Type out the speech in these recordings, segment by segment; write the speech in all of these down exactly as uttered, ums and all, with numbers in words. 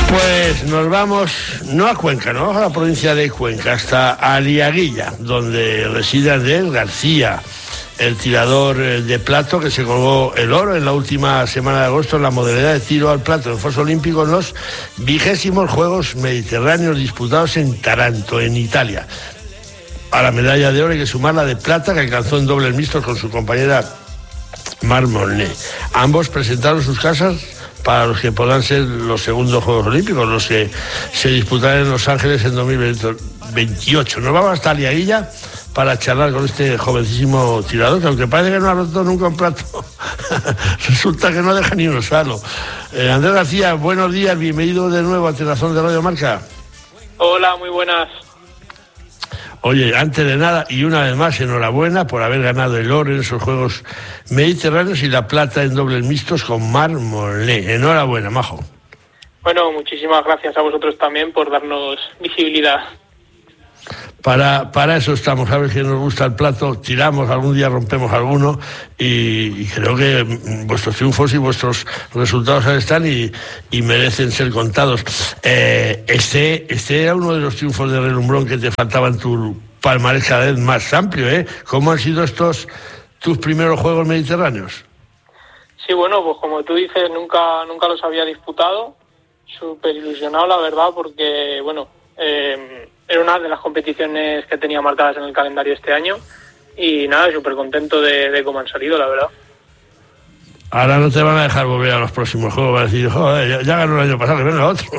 Pues nos vamos, no a Cuenca, no a la provincia de Cuenca, hasta Aliaguilla, donde reside Andrés García, el tirador de plato que se colgó el oro en la última semana de agosto en la modalidad de tiro al plato en foso olímpico en los vigésimos Juegos Mediterráneos disputados en Taranto, en Italia. A la medalla de oro hay que sumar la de plata que alcanzó en dobles mixtos con su compañera Mar Molné. Ambos presentaron sus casas para los que podrán ser los segundos Juegos Olímpicos, los que se disputarán en Los Ángeles en dos mil veintiocho. Nos vamos hasta Aliaguilla para charlar con este jovencísimo tirador, que aunque parece que no ha roto nunca un plato, resulta que no deja ni un salo. Eh, Andrés García, buenos días, bienvenido de nuevo a Terrazón de Radio Marca. Hola, muy buenas. Oye, antes de nada, y una vez más, enhorabuena por haber ganado el oro en esos Juegos Mediterráneos y la plata en dobles mixtos con Mar Molné. Enhorabuena, majo. Bueno, muchísimas gracias a vosotros también por darnos visibilidad. Para, para eso estamos, sabes que nos gusta el plato, tiramos, algún día rompemos alguno y, y creo que vuestros triunfos y vuestros resultados ahí están y, y merecen ser contados. Eh, este, este era uno de los triunfos de relumbrón que te faltaba en tu palmarés cada vez más amplio, ¿eh? ¿Cómo han sido estos tus primeros Juegos Mediterráneos? Sí, bueno, pues como tú dices, nunca, nunca los había disputado, súper ilusionado la verdad porque, bueno, eh, era una de las competiciones que tenía marcadas en el calendario este año y nada, súper contento de, de cómo han salido, la verdad. Ahora no te van a dejar volver a los próximos juegos, van a decir, joder, ya, ya ganó el año pasado, que venga otro.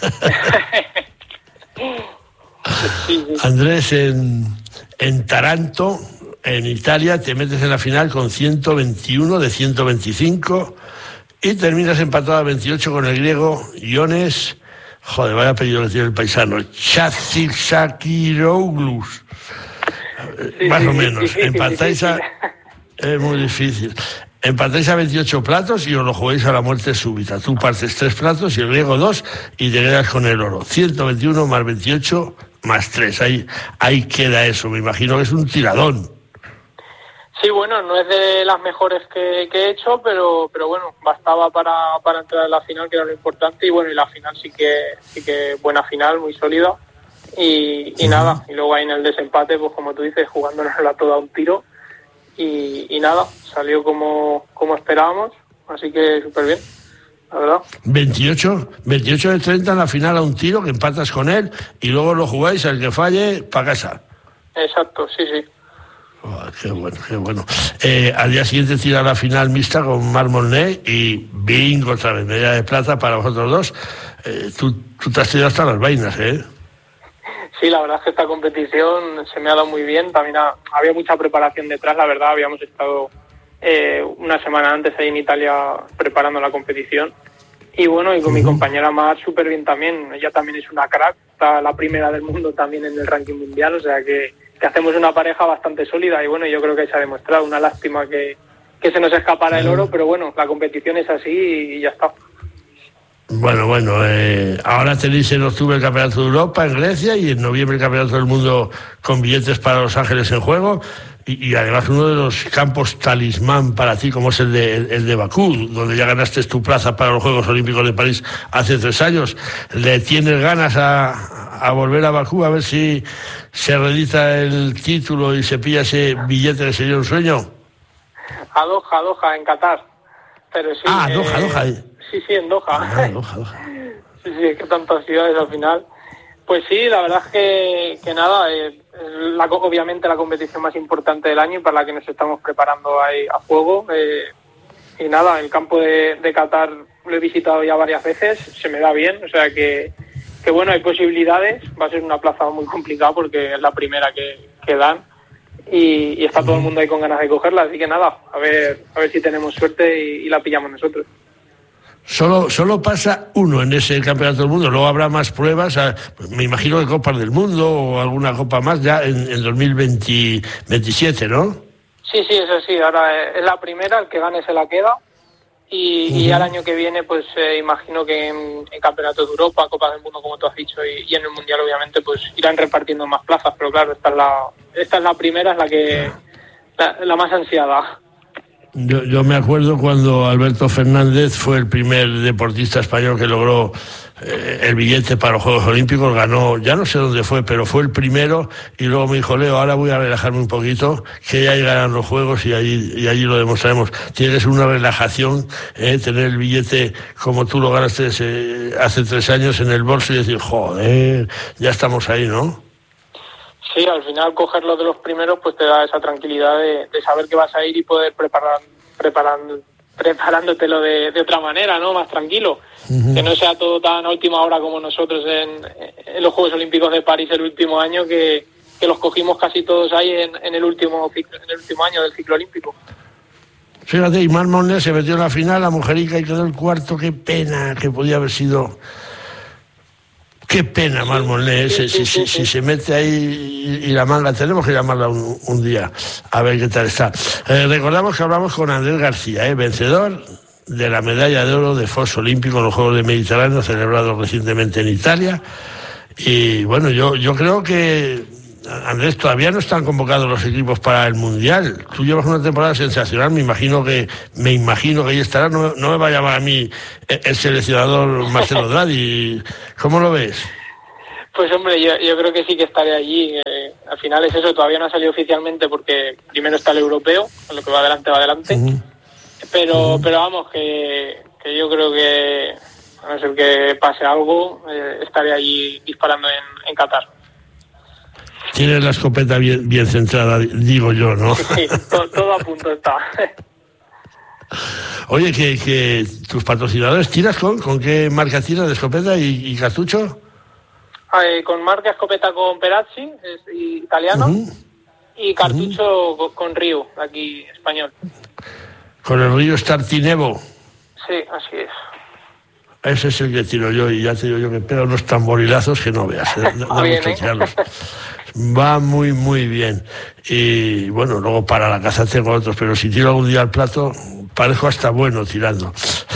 sí, sí. Andrés, en, en Taranto, en Italia, te metes en la final con ciento veintiuno de ciento veinticinco y terminas empatado a veintiocho con el griego Iones. Joder, vaya apellido que tiene el paisano. Chatzikiroglou. Sí, Más sí, o menos. Sí, sí, Empatáis sí, sí, sí. a... Es muy difícil. Empatáis a veintiocho platos y os lo jugáis a la muerte súbita. Tú partes tres platos y el griego dos y te quedas con el oro. ciento veintiuno más veintiocho más tres. Ahí, ahí queda eso. Me imagino que es un tiradón. Sí, bueno, no es de las mejores que, que he hecho, pero pero bueno, bastaba para, para entrar en la final, que era lo importante, y bueno, y la final sí que sí que buena final, muy sólida, y, y uh-huh. nada, y luego ahí en el desempate, pues como tú dices, jugándonosla toda a un tiro, y, y nada, salió como, como esperábamos, así que súper bien, la verdad. veintiocho, veintiocho de treinta en la final a un tiro, que empatas con él, y luego lo jugáis, al que falle, para casa. Exacto, sí, sí. Oh, qué bueno, qué bueno. Eh, al día siguiente tira la final mixta con Mar Molné y bingo otra vez, medalla de plata para vosotros dos. Eh, tú, tú te has tirado hasta las vainas, ¿eh? Sí, la verdad es que esta competición se me ha dado muy bien. También ha, había mucha preparación detrás, la verdad. Habíamos estado eh, una semana antes ahí en Italia preparando la competición. Y bueno, y con uh-huh. mi compañera Mar súper bien también. Ella también es una crack, está la primera del mundo también en el ranking mundial, o sea que... que hacemos una pareja bastante sólida y bueno, yo creo que se ha demostrado. Una lástima que, que se nos escapara el oro, pero bueno, la competición es así y ya está. Bueno, bueno, eh, ahora tenéis en octubre el Campeonato de Europa en Grecia y en noviembre el Campeonato del Mundo con billetes para Los Ángeles en juego y, y además uno de los campos talismán para ti, como es el de, el de Bakú, donde ya ganaste tu plaza para los Juegos Olímpicos de París hace tres años. ¿Le tienes ganas a, a volver a Bakú a ver si se reedita el título y se pilla ese billete que sería un sueño? A Doha, a Doha, en Qatar. Pero sí, ah, eh, Doha, Doha. Sí, sí, en Doha. Ah, Doha, Doha. Sí, sí, es que tantas ciudades al final. Pues sí, la verdad es que, que nada, eh, la, obviamente la competición más importante del año y para la que nos estamos preparando ahí a fuego. Eh, y nada, el campo de, de Qatar lo he visitado ya varias veces, se me da bien, o sea que, que bueno, hay posibilidades. Va a ser una plaza muy complicada porque es la primera que, que dan y, y está todo el mundo ahí con ganas de cogerla, así que nada, a ver, a ver si tenemos suerte y, y la pillamos nosotros. Solo, solo pasa uno en ese campeonato del mundo, luego habrá más pruebas, me imagino que Copas del Mundo o alguna copa más ya en, en dos mil veintisiete, ¿no? Sí, sí, eso sí, ahora es la primera, el que gane se la queda y, uh-huh. y al año que viene pues eh, imagino que en, en campeonatos de Europa, Copas del Mundo como tú has dicho y, y en el Mundial obviamente pues irán repartiendo más plazas, pero claro, esta es la, esta es la primera, es la que la, la más ansiada. Yo, yo me acuerdo cuando Alberto Fernández fue el primer deportista español que logró eh, el billete para los Juegos Olímpicos, ganó, ya no sé dónde fue, pero fue el primero, y luego me dijo, Leo, ahora voy a relajarme un poquito, que ya llegarán los Juegos y allí, y allí lo demostraremos. Tiene que ser una relajación, eh, tener el billete como tú lo ganaste eh, hace tres años en el bolso y decir, joder, ya estamos ahí, ¿no? Sí, al final cogerlo de los primeros pues te da esa tranquilidad de, de saber que vas a ir y poder preparar, preparar, preparándotelo de, de otra manera, ¿no? Más tranquilo. Uh-huh. Que no sea todo tan a última hora como nosotros en, en los Juegos Olímpicos de París el último año, que, que los cogimos casi todos ahí en, en, el último, en el último año del ciclo olímpico. Fíjate, y Marc Monnet se metió en la final, la Mujerica, y quedó el cuarto. Qué pena, que podía haber sido... Qué pena, Marc Monnet, si, si, si, si se mete ahí y, y la manga, tenemos que llamarla un, un día, a ver qué tal está. Eh, recordamos que hablamos con Andrés García, eh, vencedor de la medalla de oro de foso olímpico en los Juegos del Mediterráneo, celebrados recientemente en Italia. Y bueno, yo, yo creo que, Andrés, todavía no están convocados los equipos para el Mundial. Tú llevas una temporada sensacional, me imagino que me imagino que ahí estará. No, no me va a llamar a mí el seleccionador Marcelo Draghi. ¿Cómo lo ves? Pues hombre, yo, yo creo que sí que estaré allí. Eh, al final es eso, todavía no ha salido oficialmente porque primero está el europeo, lo que va adelante va adelante. Uh-huh. Pero, uh-huh. pero vamos, que, que yo creo que a no ser que pase algo, eh, estaré allí disparando en, en Qatar. Tienes la escopeta bien, bien centrada, digo yo, ¿no? Sí, todo, todo a punto está. Oye, que, que tus patrocinadores, ¿tiras con? ¿Con qué marca tiras de escopeta y, y cartucho? Eh, con marca escopeta con Perazzi, es italiano, uh-huh. y cartucho uh-huh. con, con Río, aquí español. ¿Con el Río Startinevo? Sí, así es. Ese es el que tiro yo, y ya te digo yo que pega unos tamborilazos que no veas. ¿eh? Da bien, gusto ¿eh? tirarlos. Va muy, muy bien. Y bueno, luego para la casa tengo otros, pero si tiro algún día al plato, parezco hasta bueno tirando.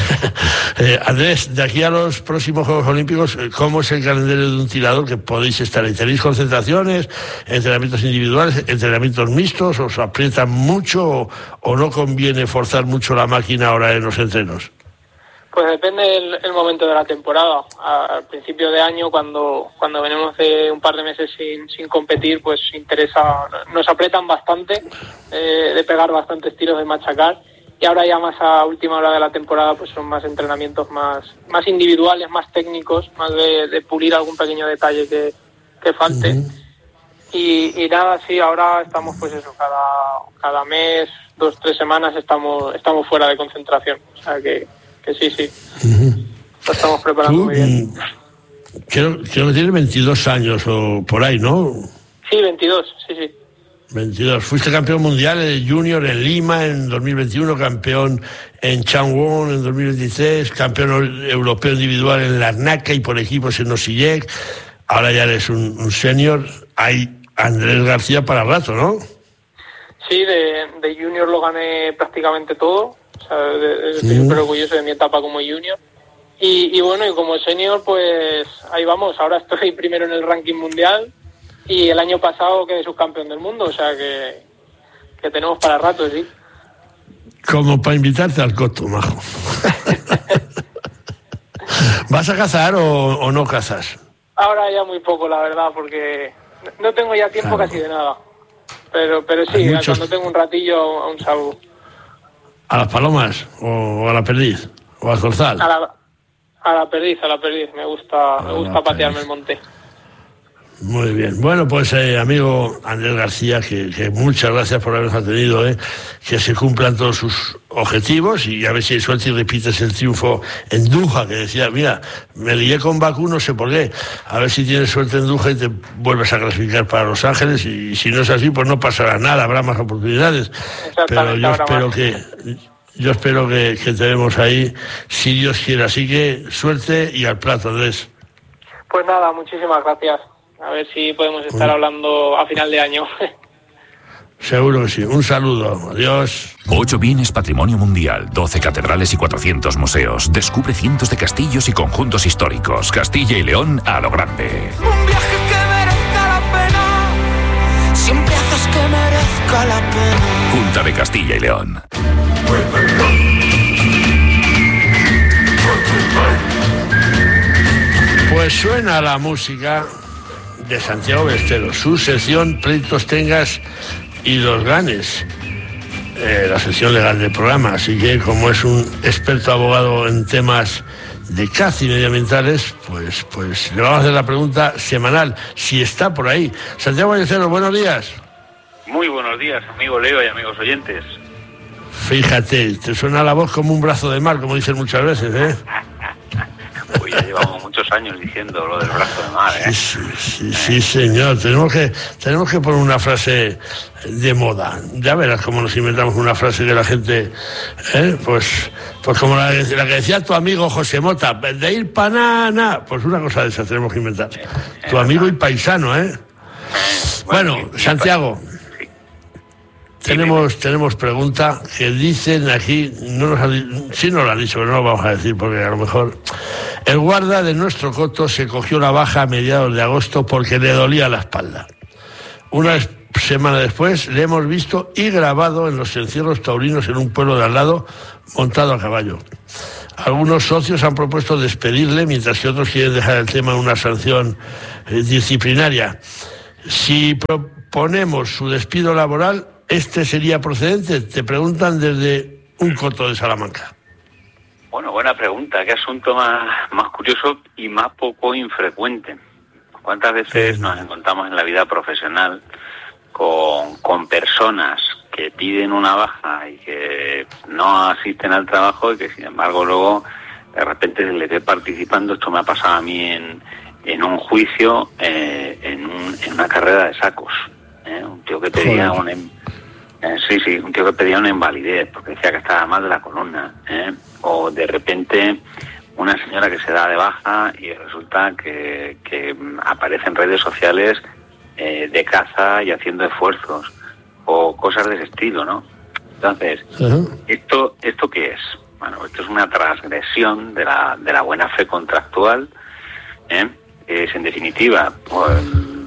eh, Andrés, de aquí a los próximos Juegos Olímpicos, ¿cómo es el calendario de un tirador que podéis estar ahí? ¿Tenéis concentraciones, entrenamientos individuales, entrenamientos mixtos? ¿Os aprietan mucho o, o no conviene forzar mucho la máquina ahora en los entrenos? Pues depende del el momento de la temporada. Al principio de año, cuando cuando venimos de un par de meses sin, sin competir, pues interesa, nos apretan bastante, eh, de pegar bastantes tiros, de machacar. Y ahora ya más a última hora de la temporada, pues son más entrenamientos más más individuales, más técnicos, más de, de pulir algún pequeño detalle que, que falte. Uh-huh. Y, y nada, sí, ahora estamos pues eso, cada cada mes, dos, tres semanas estamos estamos fuera de concentración. O sea que... Que sí, sí. Uh-huh. Lo estamos preparando Tú, muy bien. Creo, creo que tienes veintidós años o por ahí, ¿no? Sí, veintidós, sí, sí. veintidós. Fuiste campeón mundial en junior en Lima en dos mil veintiuno, campeón en Changwon en dos mil veintitrés, campeón europeo individual en Larnaca y por equipos en Osijek. Ahora ya eres un, un senior. Hay Andrés García para rato, ¿no? Sí, de, de junior lo gané prácticamente todo. O sea, estoy súper sí. orgulloso de mi etapa como junior. Y, y bueno, y como senior, pues ahí vamos. Ahora estoy primero en el ranking mundial y el año pasado quedé subcampeón del mundo. O sea que, que tenemos para rato, sí. Como para invitarte al coto, majo. ¿Vas a cazar o, o no cazas? Ahora ya muy poco, la verdad, porque no tengo ya tiempo claro. casi de nada. Pero pero sí, muchos... cuando tengo un ratillo aún salgo. ¿A las palomas o a la perdiz? ¿O al zorzal? A la, a la perdiz, a la perdiz. Me gusta, me gusta patearme el monte. Muy bien. Bueno, pues eh, amigo Andrés García, que, que muchas gracias por habernos atendido, eh, que se cumplan todos sus objetivos y a ver si hay suerte y repites el triunfo en Doha, que decía, mira, me lié con Bakú, no sé por qué, a ver si tienes suerte en Doha y te vuelves a clasificar para Los Ángeles y, y si no es así, pues no pasará nada, habrá más oportunidades. Pero yo espero más. que... Yo espero que, que te vemos ahí, si Dios quiere. Así que suerte y al plato, Andrés. Pues nada, muchísimas gracias. A ver si podemos estar hablando a final de año. Seguro que sí. Un saludo. Adiós. Ocho bienes patrimonio mundial, doce catedrales y cuatrocientos museos. Descubre cientos de castillos y conjuntos históricos. Castilla y León a lo grande. Un viaje que merezca la pena. Siempre haces que merezca la pena. Junta de Castilla y León. Pues suena la música de Santiago Besteros, su sección Pleitos tengas y los ganes, eh, la sección legal del programa. Así que, como es un experto abogado en temas de caza y medioambientales, pues, pues le vamos a hacer la pregunta semanal, si está por ahí. Santiago Besteros, buenos días. Muy buenos días, amigo Leo y amigos oyentes. Fíjate, te suena la voz como un brazo de mar, como dicen muchas veces, ¿eh? Pues ya llevamos muchos años diciendo lo del brazo de mar, ¿eh? Sí, sí, sí, señor. Tenemos que, tenemos que poner una frase de moda. Ya verás cómo nos inventamos una frase que la gente, ¿eh? Pues, pues como la, la que decía tu amigo José Mota, de ir panana. Pues una cosa de esa tenemos que inventar. Tu amigo y paisano, ¿eh? Bueno, Santiago. Tenemos, tenemos pregunta que dicen aquí, no nos ha, sí nos lo han dicho, pero no lo vamos a decir porque a lo mejor. El guarda de nuestro coto se cogió la baja a mediados de agosto porque le dolía la espalda. Una semana después le hemos visto y grabado en los encierros taurinos en un pueblo de al lado, montado a caballo. Algunos socios han propuesto despedirle, mientras que otros quieren dejar el tema en una sanción eh, disciplinaria. Si proponemos su despido laboral, ¿este sería procedente? Te preguntan desde un coto de Salamanca. Bueno, buena pregunta. Qué asunto más, más curioso y más poco infrecuente. ¿Cuántas veces nos encontramos en la vida profesional con, con personas que piden una baja y que no asisten al trabajo y que, sin embargo, luego de repente se les ve participando? Esto me ha pasado a mí en, en un juicio, eh, en, un, en una carrera de sacos. ¿eh? Un tío que pedía un... Eh, sí, sí, un tío que pedía una invalidez porque decía que estaba mal de la columna, ¿eh? O de repente una señora que se da de baja y resulta que, que aparece en redes sociales eh, de caza y haciendo esfuerzos, o cosas de ese estilo, ¿no? Entonces, uh-huh. ¿esto esto qué es? Bueno, esto es una transgresión de la, de la buena fe contractual, ¿eh? Es, en definitiva, pues,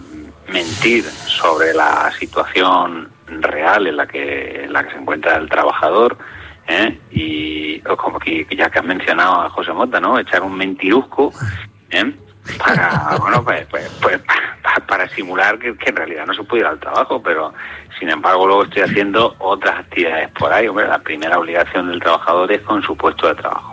mentir sobre la situación real en la que en la que se encuentra el trabajador, ¿eh? Y como que ya que has mencionado a José Mota, ¿no? Echar un mentirusco, ¿eh? Para bueno pues, pues, pues para, para simular que, que en realidad no se puede ir al trabajo, pero sin embargo luego estoy haciendo otras actividades por ahí. Hombre, la primera obligación del trabajador es con su puesto de trabajo.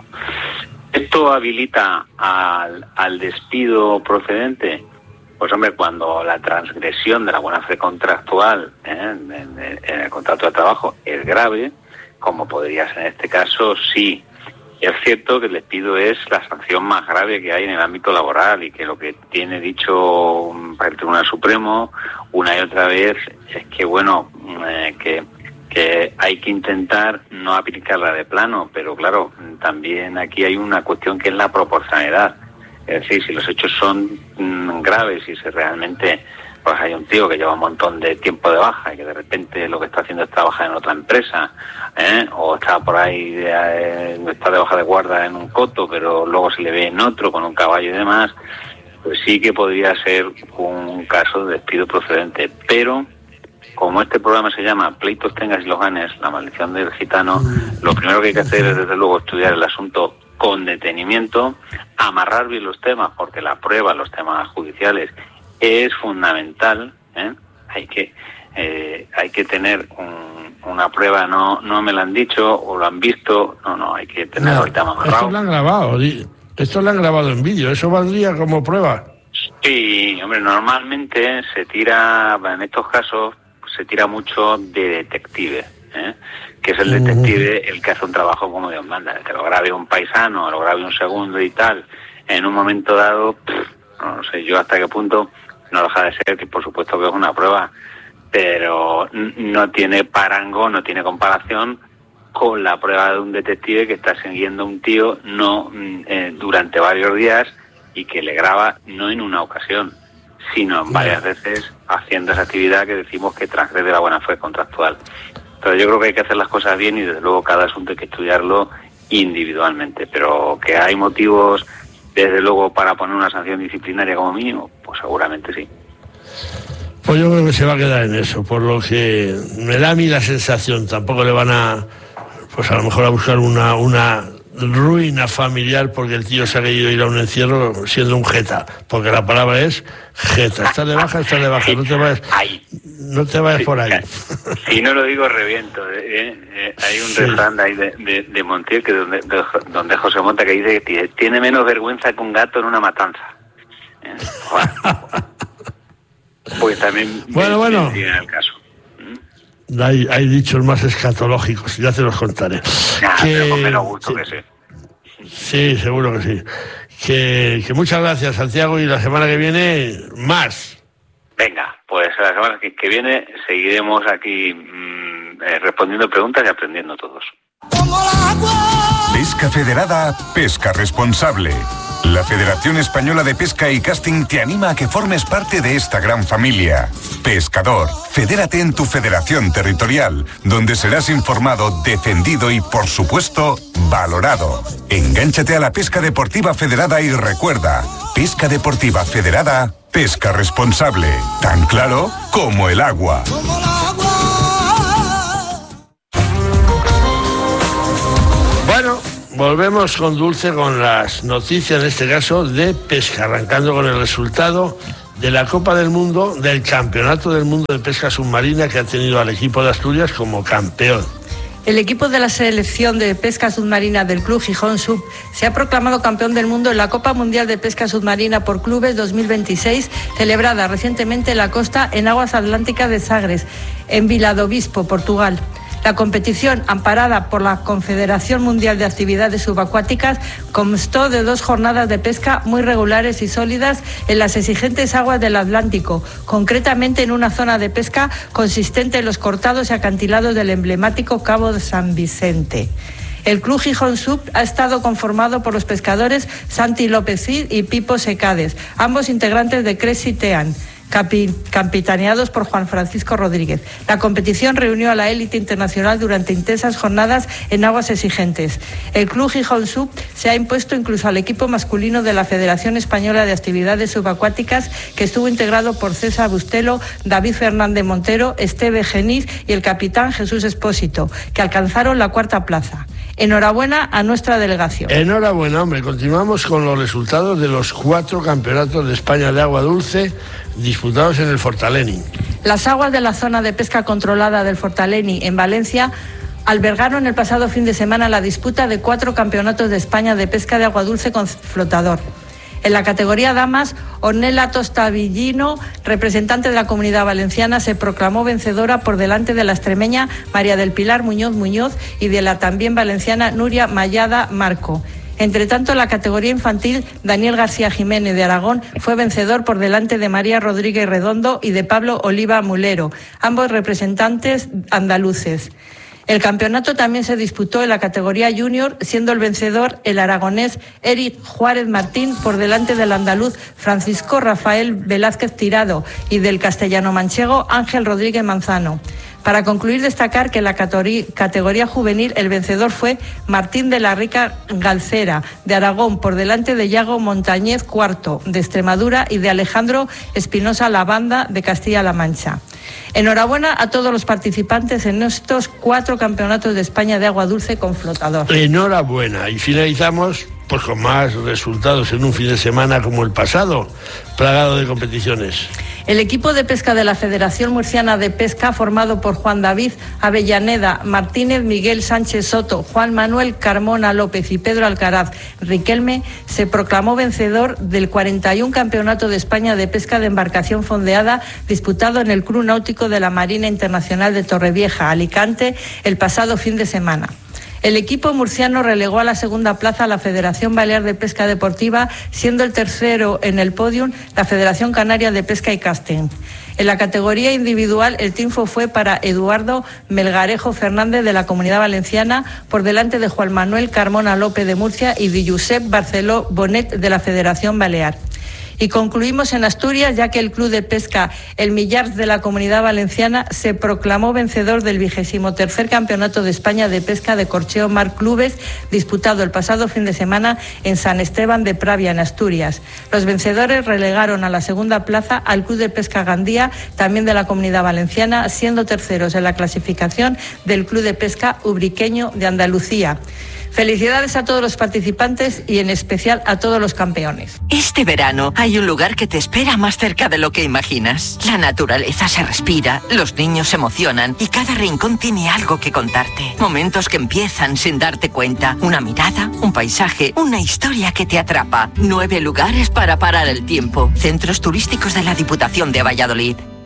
¿Esto habilita al, al despido procedente? Pues hombre, cuando la transgresión de la buena fe contractual, ¿eh? en, en, en el contrato de trabajo es grave, como podría ser en este caso, sí. Es cierto que el despido es la sanción más grave que hay en el ámbito laboral y que lo que tiene dicho el Tribunal Supremo una y otra vez es que, bueno, eh, que, que hay que intentar no aplicarla de plano, pero claro, también aquí hay una cuestión que es la proporcionalidad. Es decir, si los hechos son mmm, graves y si realmente pues hay un tío que lleva un montón de tiempo de baja y que de repente lo que está haciendo es trabajar en otra empresa, ¿eh? O está por ahí, eh, está de baja de guarda en un coto, pero luego se le ve en otro con un caballo y demás, pues sí que podría ser un caso de despido procedente. Pero como este programa se llama Pleitos tengas y los ganes, la maldición del gitano, lo primero que hay que hacer es desde luego estudiar el asunto con detenimiento, amarrar bien los temas, porque la prueba, los temas judiciales, es fundamental, ¿eh? Hay que eh, hay que tener un, una prueba, no no me lo han dicho o lo han visto, no, no, hay que tener no, ahorita amarrado. Esto lo han grabado, esto lo han grabado en vídeo, ¿eso valdría como prueba? Sí, hombre, normalmente se tira, en estos casos, se tira mucho de detective, ¿eh? Que es el detective el que hace un trabajo como Dios manda, que lo grabe un paisano, lo grabe un segundo y tal, en un momento dado, pff, no sé yo hasta qué punto no deja de ser, que por supuesto que es una prueba, pero no tiene parangón, no tiene comparación con la prueba de un detective que está siguiendo a un tío no eh, durante varios días y que le graba no en una ocasión, sino en varias veces haciendo esa actividad que decimos que transgrede la buena fe contractual. Entonces yo creo que hay que hacer las cosas bien y desde luego cada asunto hay que estudiarlo individualmente, pero que hay motivos desde luego para poner una sanción disciplinaria como mínimo, pues seguramente sí. Pues yo creo que se va a quedar en eso, por lo que me da a mí la sensación, tampoco le van a, pues a lo mejor a buscar una, una ruina familiar porque el tío se ha querido ir a un encierro siendo un jeta, porque la palabra es jeta. Estás de baja, estás de baja, no te vayas, no te vayas por ahí. Si no lo digo, reviento. ¿eh? Eh, hay un sí. refrán ahí de, de, de Montiel, que donde, de, donde José Monta, que dice que tiene menos vergüenza que un gato en una matanza. ¿Eh? Bueno, pues también bueno, me, bueno. me sigue en el caso. Hay, hay dichos más escatológicos, ya te los contaré. Nah, que, pero con menos gusto sí, que sí. Sí, seguro que sí. Que, que muchas gracias, Santiago, y la semana que viene, más. Venga, pues la semana que, que viene seguiremos aquí mmm, eh, respondiendo preguntas y aprendiendo todos. Pesca Federada, pesca responsable. La Federación Española de Pesca y Casting te anima a que formes parte de esta gran familia. Pescador, fedérate en tu federación territorial, donde serás informado, defendido y, por supuesto, valorado. Engánchate a la pesca deportiva federada y recuerda, pesca deportiva federada, pesca responsable. Tan claro como el agua. Bueno, volvemos con Dulce con las noticias, en este caso, de pesca, arrancando con el resultado de la Copa del Mundo, del Campeonato del Mundo de Pesca Submarina, que ha tenido al equipo de Asturias como campeón. El equipo de la selección de pesca submarina del Club Gijón Sub se ha proclamado campeón del mundo en la Copa Mundial de Pesca Submarina por Clubes dos mil veintiséis, celebrada recientemente en la costa en aguas atlánticas de Sagres, en Viladobispo, Portugal. La competición, amparada por la Confederación Mundial de Actividades Subacuáticas, constó de dos jornadas de pesca muy regulares y sólidas en las exigentes aguas del Atlántico, concretamente en una zona de pesca consistente en los cortados y acantilados del emblemático Cabo de San Vicente. El Club Gijón Sub ha estado conformado por los pescadores Santi López Cid y Pipo Secades, ambos integrantes de Cresci Tean, Capi, capitaneados por Juan Francisco Rodríguez. La competición reunió a la élite internacional durante intensas jornadas en aguas exigentes. El Club Gijón Sub se ha impuesto incluso al equipo masculino de la Federación Española de Actividades Subacuáticas, que estuvo integrado por César Bustelo, David Fernández Montero, Esteve Genís y el capitán Jesús Espósito, que alcanzaron la cuarta plaza. Enhorabuena a nuestra delegación. Enhorabuena, hombre. Continuamos con los resultados de los cuatro campeonatos de España de agua dulce disputados en el Fortaleny. Las aguas de la zona de pesca controlada del Fortaleny en Valencia albergaron el pasado fin de semana la disputa de cuatro campeonatos de España de pesca de agua dulce con flotador. En la categoría damas, Ornella Tostavillino, representante de la Comunidad Valenciana, se proclamó vencedora por delante de la extremeña María del Pilar Muñoz Muñoz y de la también valenciana Nuria Mayada Marco. Entre tanto, en la categoría infantil, Daniel García Jiménez de Aragón fue vencedor por delante de María Rodríguez Redondo y de Pablo Oliva Mulero, ambos representantes andaluces. El campeonato también se disputó en la categoría junior, siendo el vencedor el aragonés Eric Juárez Martín por delante del andaluz Francisco Rafael Velázquez Tirado y del castellano-manchego Ángel Rodríguez Manzano. Para concluir, destacar que en la categoría juvenil el vencedor fue Martín de la Rica Galcera, de Aragón, por delante de Yago Montañez Cuarto, de Extremadura, y de Alejandro Espinosa Lavanda, de Castilla-La Mancha. Enhorabuena a todos los participantes en estos cuatro campeonatos de España de agua dulce con flotador. Enhorabuena. Y finalizamos pues con más resultados en un fin de semana como el pasado, plagado de competiciones. El equipo de pesca de la Federación Murciana de Pesca, formado por Juan David Avellaneda Martínez, Miguel Sánchez Soto, Juan Manuel Carmona López y Pedro Alcaraz Riquelme, se proclamó vencedor del cuarenta y uno Campeonato de España de Pesca de Embarcación Fondeada, disputado en el Club Náutico de la Marina Internacional de Torrevieja, Alicante, el pasado fin de semana. El equipo murciano relegó a la segunda plaza a la Federación Balear de Pesca Deportiva, siendo el tercero en el podium la Federación Canaria de Pesca y Casting. En la categoría individual, el triunfo fue para Eduardo Melgarejo Fernández de la Comunidad Valenciana, por delante de Juan Manuel Carmona López de Murcia y de Josep Barceló Bonet de la Federación Balear. Y concluimos en Asturias, ya que el Club de Pesca El Millars de la Comunidad Valenciana se proclamó vencedor del vigésimo tercer Campeonato de España de Pesca de Corcheo Mar Clubes, disputado el pasado fin de semana en San Esteban de Pravia, en Asturias. Los vencedores relegaron a la segunda plaza al Club de Pesca Gandía, también de la Comunidad Valenciana, siendo terceros en la clasificación del Club de Pesca Ubriqueño de Andalucía. Felicidades a todos los participantes y en especial a todos los campeones. Este verano hay un lugar que te espera más cerca de lo que imaginas. La naturaleza se respira, los niños se emocionan y cada rincón tiene algo que contarte. Momentos que empiezan sin darte cuenta. Una mirada, un paisaje, una historia que te atrapa. Nueve lugares para parar el tiempo. Centros turísticos de la Diputación de Valladolid.